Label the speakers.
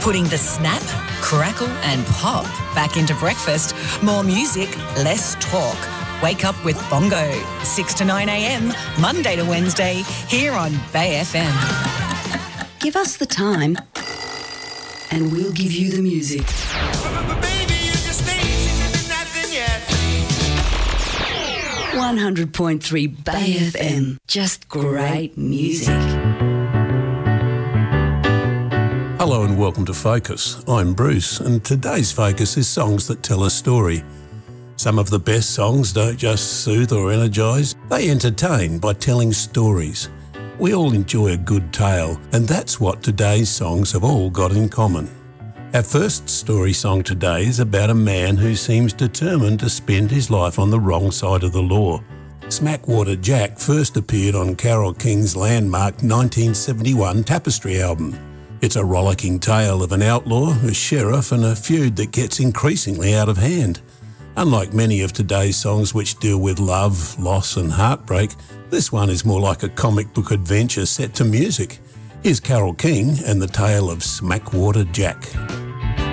Speaker 1: Putting the snap, crackle and pop back into breakfast. More music, less talk. Wake up with Bongo, 6 to 9 a.m, Monday to Wednesday, here on Bay FM.
Speaker 2: Give us the time and we'll give you the music.
Speaker 3: Baby, you just ain't seen nothing yet.
Speaker 2: 100.3 Bay FM. Just great music.
Speaker 4: Hello and welcome to Focus. I'm Bruce, and today's focus is songs that tell a story. Some of the best songs don't just soothe or energise, they entertain by telling stories. We all enjoy a good tale, and that's what today's songs have all got in common. Our first story song today is about a man who seems determined to spend his life on the wrong side of the law. Smackwater Jack first appeared on Carole King's landmark 1971 Tapestry album. It's a rollicking tale of an outlaw, a sheriff, and a feud that gets increasingly out of hand. Unlike many of today's songs which deal with love, loss and heartbreak, this one is more like a comic book adventure set to music. Here's Carole King and the tale of Smackwater Jack.